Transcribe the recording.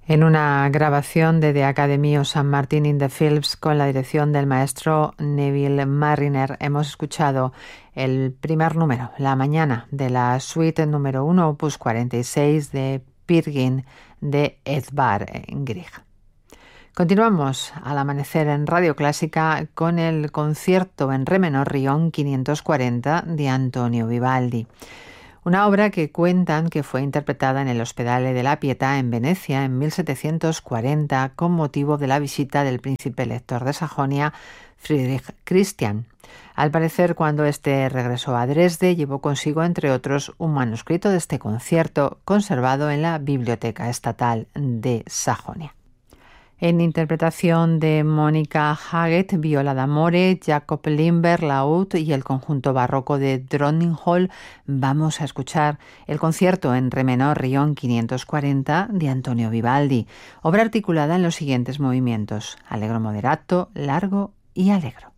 En una grabación de The Academy of St. Martin in the Fields con la dirección del maestro Neville Marriner, hemos escuchado el primer número, La Mañana, de la suite número 1, opus 46 de Peer Gynt de Edvard Grieg. Continuamos al amanecer en Radio Clásica con el concierto en re menor Rion 540 de Antonio Vivaldi. Una obra que cuentan que fue interpretada en el Ospedale della Pietà en Venecia en 1740 con motivo de la visita del príncipe elector de Sajonia, Friedrich Christian. Al parecer, cuando este regresó a Dresde, llevó consigo, entre otros, un manuscrito de este concierto conservado en la Biblioteca Estatal de Sajonia. En interpretación de Mónica Haget, viola d'amore, Jacob Lindberg, laúd y el conjunto barroco de Dronningholt, vamos a escuchar el concierto en re menor Rion 540 de Antonio Vivaldi, obra articulada en los siguientes movimientos: allegro moderato, largo y allegro.